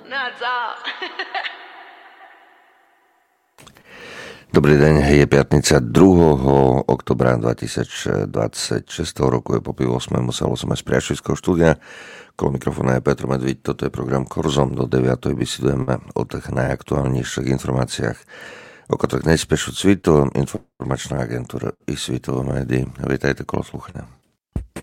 Na co? Dobrý deň, je piatnica 2. oktobra 2026 roku, je po 8. muselo som aj z priateľského štúdia. Kolo mikrofóna je Petr Medvíd, toto je program Korzom, do 9. vysidujeme o tých najaktuálnejších informáciách, o ktorých najspiešu Svito, informačná agentúra i Svitovo médií. Vítajte, kolo sluchania.